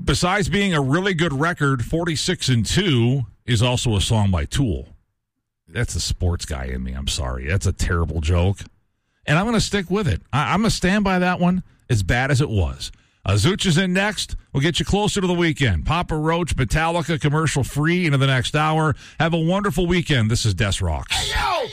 Besides being a really good record, 46-2 is also a song by Tool. That's the sports guy in me. I'm sorry. That's a terrible joke. And I'm going to stick with it. I'm going to stand by that one, as bad as it was. Zuch is in next. We'll get you closer to the weekend. Papa Roach, Metallica, commercial free into the next hour. Have a wonderful weekend. This is Des Rocks. Hey, yo!